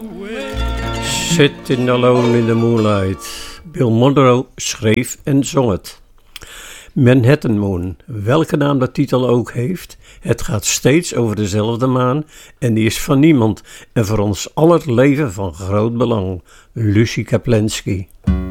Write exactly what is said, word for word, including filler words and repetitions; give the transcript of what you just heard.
Sitting Alone in the Moonlight. Bill Monroe schreef en zong het. Manhattan Moon, welke naam de titel ook heeft, het gaat steeds over dezelfde maan en die is van niemand en voor ons aller leven van groot belang. Lucy Kaplenski.